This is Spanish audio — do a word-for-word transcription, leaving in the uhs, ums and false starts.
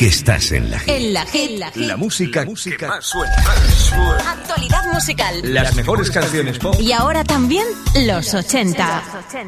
Estás en la Hit. En la Hit. La, la música, música que más suena. Actualidad musical. Las mejores canciones pop. Y ahora también los ochenta.